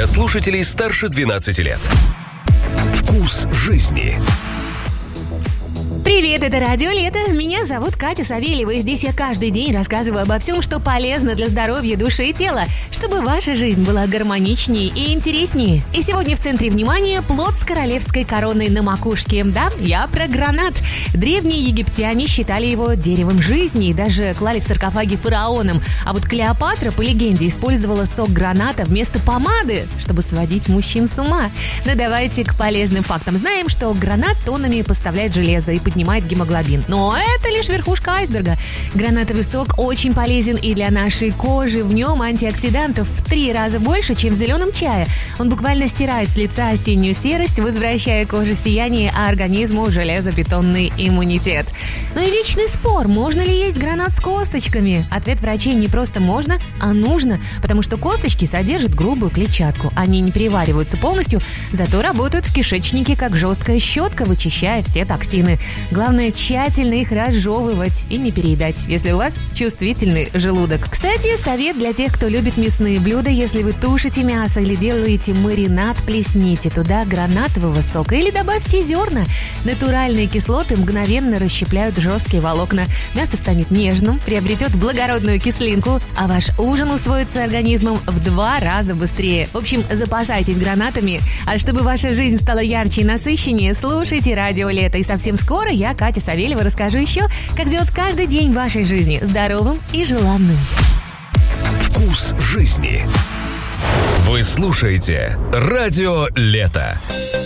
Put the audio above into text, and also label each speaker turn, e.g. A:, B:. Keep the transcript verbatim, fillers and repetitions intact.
A: для слушателей старше двенадцати лет. Вкус жизни.
B: Привет, это Радио Лето. Меня зовут Катя Савельева, и здесь я каждый день рассказываю обо всем, что полезно для здоровья души и тела, чтобы ваша жизнь была гармоничнее и интереснее. И сегодня в центре внимания плод с королевской короной на макушке. Да, я про гранат. Древние египтяне считали его деревом жизни и даже клали в саркофаги фараонам. А вот Клеопатра, по легенде, использовала сок граната вместо помады, чтобы сводить мужчин с ума. Но давайте к полезным фактам. Знаем, что гранат тоннами поставляет железо и поднимает гемоглобин. Но это лишь верхушка айсберга. Гранатовый сок очень полезен и для нашей кожи. В нем антиоксидантов в три раза больше, чем в зеленом чае. Он буквально стирает с лица осеннюю серость, возвращая коже сияние, а организму железобетонный иммунитет. Ну и вечный спор, можно ли есть гранат с косточками? Ответ врачей: не просто можно, а нужно, потому что косточки содержат грубую клетчатку. Они не перевариваются полностью, зато работают в кишечнике как жесткая щетка, вычищая все токсины. Главное, тщательно их разжевывать и не переедать, если у вас чувствительный желудок. Кстати, совет для тех, кто любит мясные блюда: если вы тушите мясо или делаете маринад, плесните туда гранатового сока или добавьте зерна. Натуральные кислоты мгновенно расщепляют жесткие волокна. Мясо станет нежным, приобретет благородную кислинку, а ваш ужин усвоится организмом в два раза быстрее. В общем, запасайтесь гранатами. А чтобы ваша жизнь стала ярче и насыщеннее, слушайте Радио Лето. И совсем скоро я, Катя Савельева, расскажу еще, как сделать каждый день вашей жизни здоровым и желанным.
A: Вкус жизни. Вы слушаете Радио Лето.